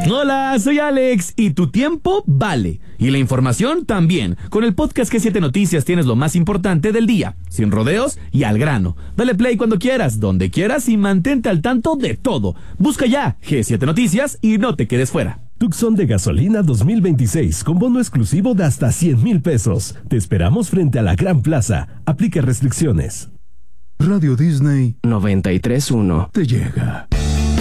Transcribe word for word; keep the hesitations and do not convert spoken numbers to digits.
Hola, soy Alex y tu tiempo vale. Y la información también. Con el podcast G siete Noticias tienes lo más importante del día. Sin rodeos y al grano. Dale play cuando quieras, donde quieras y mantente al tanto de todo. Busca ya G siete Noticias y no te quedes fuera. Tucson de gasolina dos mil veintiséis con bono exclusivo de hasta cien mil pesos. Te esperamos frente a la Gran Plaza. Aplica restricciones. Radio Disney noventa y tres punto uno te llega.